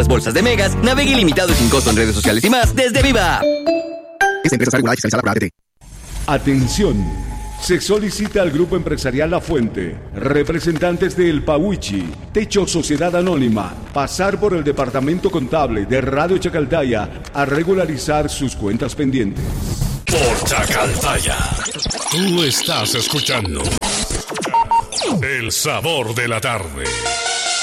nuestras bolsas de megas, navegue ilimitado y sin costo en redes sociales y más desde Viva. Esta empresa está regulada y fiscalizada por ATT. Atención. Se solicita al Grupo Empresarial La Fuente, representantes de El Pahuichi, Techo Sociedad Anónima, pasar por el Departamento Contable de Radio Chacaltaya a regularizar sus cuentas pendientes. Por Chacaltaya, tú estás escuchando El Sabor de la Tarde.